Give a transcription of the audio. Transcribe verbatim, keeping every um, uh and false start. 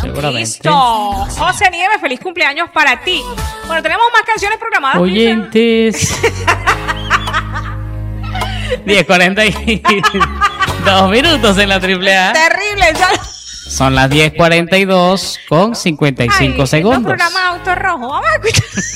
Seguramente. Listo. José Nieves, feliz cumpleaños para ti. Bueno, tenemos más canciones programadas. Oyentes. diez cuarenta y dos minutos en la triple A. Terrible. Son las diez cuarenta y dos con cincuenta y cinco Ay, segundos. Programa Auto Rojo. Vamos a escuchar.